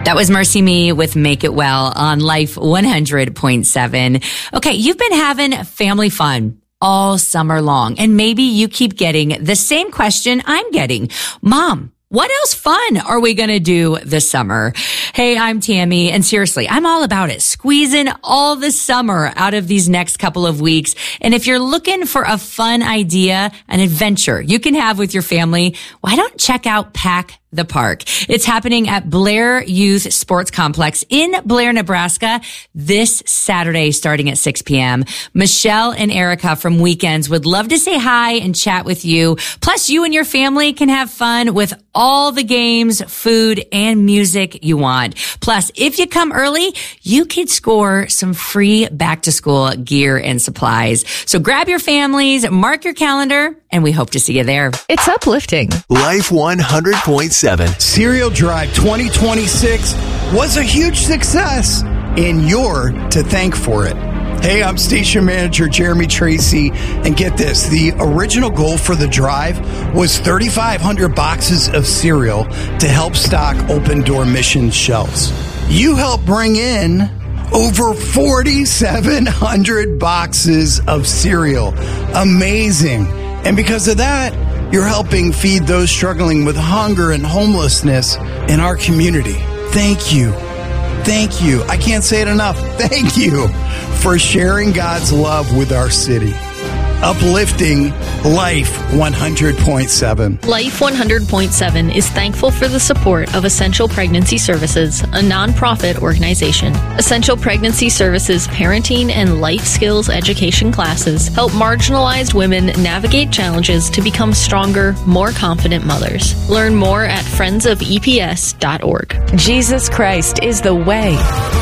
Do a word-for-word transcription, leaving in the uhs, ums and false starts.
That was Mercy Me with Make It Well on Life one hundred point seven. Okay, you've been having family fun all summer long, and maybe you keep getting the same question I'm getting. Mom, what else fun are we going to do this summer? Hey, I'm Tammy, and seriously, I'm all about it. Squeezing all the summer out of these next couple of weeks. And if you're looking for a fun idea, an adventure you can have with your family, why don't check out Pack the Park. It's happening at Blair Youth Sports Complex in Blair, Nebraska this Saturday starting at six p.m. Michelle and Erica from Weekends would love to say hi and chat with you. Plus, you and your family can have fun with all the games, food, and music you want. Plus, if you come early, you could score some free back-to-school gear and supplies. So grab your families, mark your calendar, and we hope to see you there. It's uplifting. Life one hundred point seven. Cereal Drive twenty twenty-six was a huge success, and you're to thank for it. Hey, I'm station manager Jeremy Tracy, and get this, the original goal for the drive was thirty-five hundred boxes of cereal to help stock Open Door Mission shelves. You helped bring in over forty-seven hundred boxes of cereal. Amazing. And because of that, you're helping feed those struggling with hunger and homelessness in our community. Thank you. Thank you. I can't say it enough. Thank you for sharing God's love with our city. Uplifting Life one hundred point seven. Life one hundred point seven is thankful for the support of Essential Pregnancy Services, a nonprofit organization. Essential Pregnancy Services parenting and life skills education classes help marginalized women navigate challenges to become stronger, more confident mothers. Learn more at friends of E P S dot org. Jesus Christ is the way,